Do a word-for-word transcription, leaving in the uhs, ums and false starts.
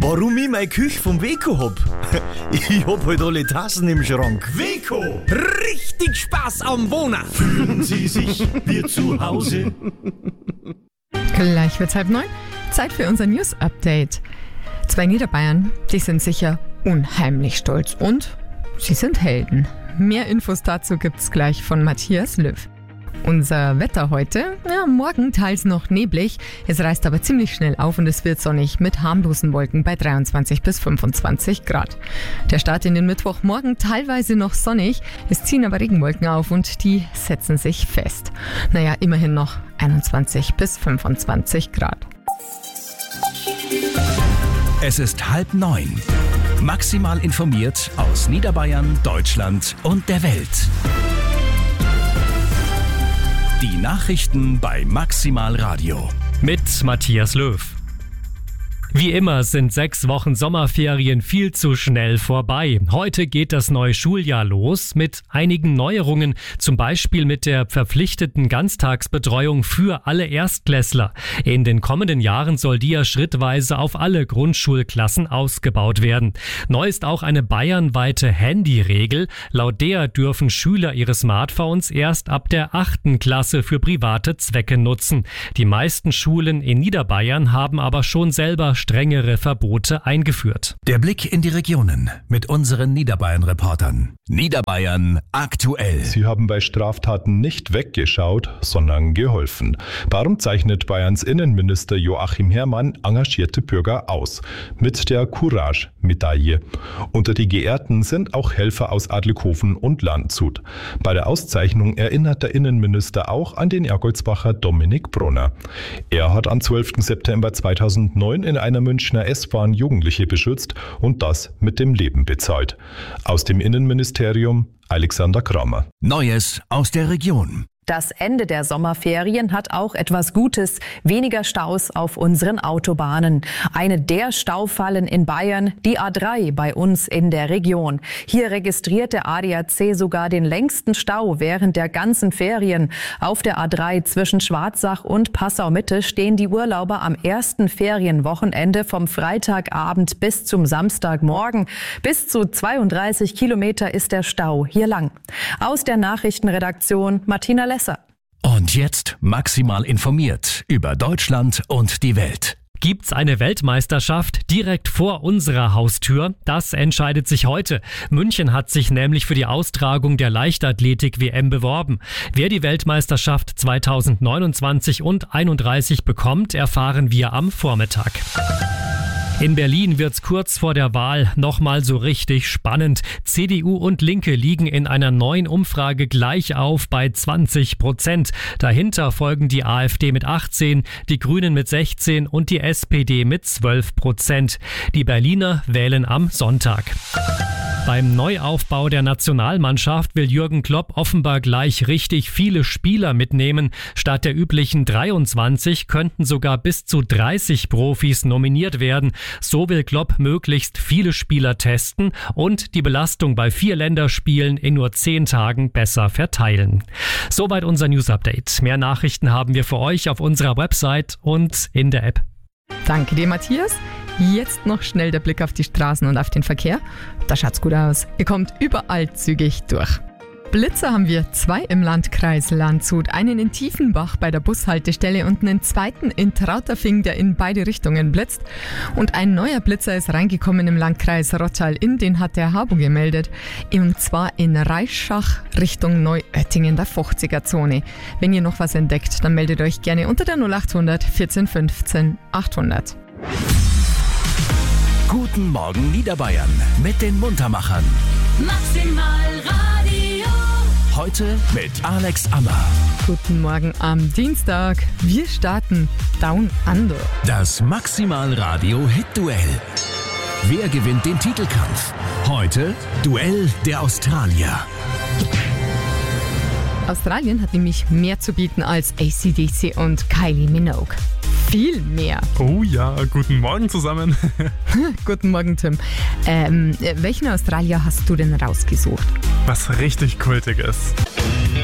Warum ich meine Küche vom Weco hab? Ich hab halt alle Tassen im Schrank. Weco, richtig Spaß am Wohnen. Fühlen Sie sich wie zu Hause. Gleich wird's halb neun. Zeit für unser News-Update. Zwei Niederbayern, die sind sicher unheimlich stolz und sie sind Helden. Mehr Infos dazu gibt's gleich von Matthias Löw. Unser Wetter heute, ja, morgen teils noch neblig, es reißt aber ziemlich schnell auf und es wird sonnig mit harmlosen Wolken bei dreiundzwanzig bis fünfundzwanzig Grad. Der Start in den Mittwoch, morgen teilweise noch sonnig, es ziehen aber Regenwolken auf und die setzen sich fest. Naja, immerhin noch einundzwanzig bis fünfundzwanzig Grad. Es ist halb neun. Maximal informiert aus Niederbayern, Deutschland und der Welt. Die Nachrichten bei Maximal Radio. Mit Matthias Löw. Wie immer sind sechs Wochen Sommerferien viel zu schnell vorbei. Heute geht das neue Schuljahr los mit einigen Neuerungen, zum Beispiel mit der verpflichteten Ganztagsbetreuung für alle Erstklässler. In den kommenden Jahren soll die ja schrittweise auf alle Grundschulklassen ausgebaut werden. Neu ist auch eine bayernweite Handyregel. Laut der dürfen Schüler ihre Smartphones erst ab der achten Klasse für private Zwecke nutzen. Die meisten Schulen in Niederbayern haben aber schon selber strengere Verbote eingeführt. Der Blick in die Regionen mit unseren Niederbayern-Reportern. Niederbayern aktuell. Sie haben bei Straftaten nicht weggeschaut, sondern geholfen. Darum zeichnet Bayerns Innenminister Joachim Herrmann engagierte Bürger aus. Mit der Courage-Medaille. Unter die Geehrten sind auch Helfer aus Adlighofen und Landshut. Bei der Auszeichnung erinnert der Innenminister auch an den Ergoldsbacher Dominik Brunner. Er hat am zwölften September zweitausendneun in einer Münchner S-Bahn Jugendliche beschützt und das mit dem Leben bezahlt. Aus dem Innenministerium Alexander Kramer. Neues aus der Region. Das Ende der Sommerferien hat auch etwas Gutes. Weniger Staus auf unseren Autobahnen. Eine der Staufallen in Bayern, die A drei bei uns in der Region. Hier registriert der A D A C sogar den längsten Stau während der ganzen Ferien. Auf der A drei zwischen Schwarzach und Passau-Mitte stehen die Urlauber am ersten Ferienwochenende vom Freitagabend bis zum Samstagmorgen. Bis zu zweiunddreißig Kilometer ist der Stau hier lang. Aus der Nachrichtenredaktion Martina Lesser. Und jetzt maximal informiert über Deutschland und die Welt. Gibt's eine Weltmeisterschaft direkt vor unserer Haustür? Das entscheidet sich heute. München hat sich nämlich für die Austragung der Leichtathletik-W M beworben. Wer die Weltmeisterschaft zweitausendneunundzwanzig und einunddreißig bekommt, erfahren wir am Vormittag. In Berlin wird's kurz vor der Wahl nochmal so richtig spannend. C D U und Linke liegen in einer neuen Umfrage gleich auf bei zwanzig Prozent. Dahinter folgen die AfD mit achtzehn, die Grünen mit sechzehn und die S P D mit zwölf Prozent. Die Berliner wählen am Sonntag. Beim Neuaufbau der Nationalmannschaft will Jürgen Klopp offenbar gleich richtig viele Spieler mitnehmen. Statt der üblichen dreiundzwanzig könnten sogar bis zu dreißig Profis nominiert werden. So will Klopp möglichst viele Spieler testen und die Belastung bei vier Länderspielen in nur zehn Tagen besser verteilen. Soweit unser News-Update. Mehr Nachrichten haben wir für euch auf unserer Website und in der App. Danke dir, Matthias. Jetzt noch schnell der Blick auf die Straßen und auf den Verkehr. Da schaut's gut aus. Ihr kommt überall zügig durch. Blitzer haben wir zwei im Landkreis Landshut, einen in Tiefenbach bei der Bushaltestelle und einen zweiten in Trauterfing, der in beide Richtungen blitzt. Und ein neuer Blitzer ist reingekommen im Landkreis Rottal-Inn, den hat der Habo gemeldet. Und zwar in Reischach Richtung Neuöttingen, der fünfziger Zone. Wenn ihr noch was entdeckt, dann meldet euch gerne unter der null achthundert vierzehn fünfzehn achthundert. Guten Morgen Niederbayern mit den Muntermachern. Maximal Radio. Heute mit Alex Ammer. Guten Morgen am Dienstag. Wir starten Down Under. Das Maximal Radio Hit Duell. Wer gewinnt den Titelkampf? Heute Duell der Australier. Australien hat nämlich mehr zu bieten als A C D C und Kylie Minogue. Viel mehr. Oh ja, guten Morgen zusammen. Guten Morgen, Tim. Ähm, welchen Australier hast du denn rausgesucht? Was richtig kultig ist.